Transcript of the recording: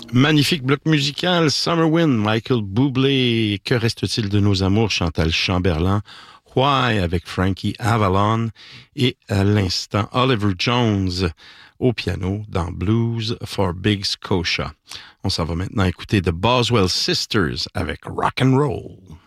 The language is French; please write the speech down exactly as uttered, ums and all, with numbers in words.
Magnifique bloc musical, Summer Wind, Michael Bublé. Que reste-t-il de nos amours, Chantal Chamberlain? Why avec Frankie Avalon et à l'instant Oliver Jones au piano dans Blues for Big Scotia. On s'en va maintenant écouter The Boswell Sisters avec Rock and Roll.